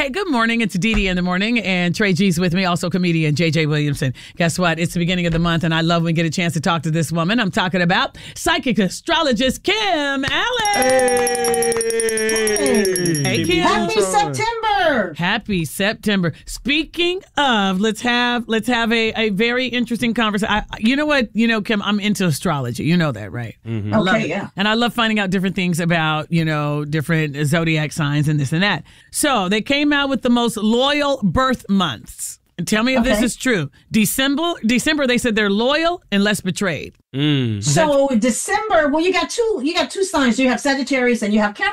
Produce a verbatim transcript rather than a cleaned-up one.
Hey, good morning. It's Dee Dee in the morning, and Trey G's with me, also comedian J J Williamson. Guess what? It's the beginning of the month, and I love when we get a chance to talk to this woman. I'm talking about psychic astrologist Kim Allen. Hey, hey Kim. Happy September. Happy September. Speaking of, let's have let's have a, a very interesting conversation. You know what? You know, Kim, I'm into astrology. You know that, right? Mm-hmm. I love okay, it. yeah. And I love finding out different things about, you know, different zodiac signs and this and that. So they came out with the most loyal birth months. And tell me if okay. this is true. December, December, they said they're loyal and less betrayed. Mm. So December, well, you got two, you got two signs. You have Sagittarius and you have Capricorn.